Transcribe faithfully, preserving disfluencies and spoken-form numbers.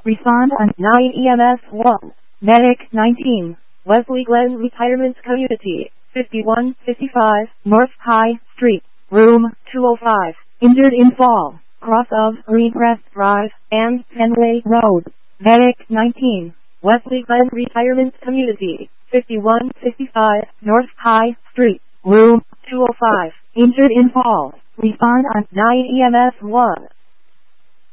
Respond on nine E M S one. Medic nineteen. Wesley Glen Retirement Community. fifty-one fifty-five North High Street. Room two oh five. Injured in fall. Cross of Greencrest Drive and Fenway Road. Medic nineteen. Wesley Glen Retirement Community. fifty-one fifty-five North High Street. Room two oh five. Injured in fall. Respond on nine E M S one.